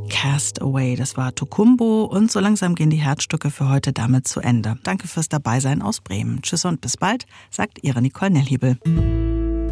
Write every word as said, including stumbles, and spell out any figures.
Cast Away, das war Tokumbo und so langsam gehen die Herzstücke für heute damit zu Ende. Danke fürs Dabeisein aus Bremen. Tschüss und bis bald, sagt ihre Nicole Nellhiebel.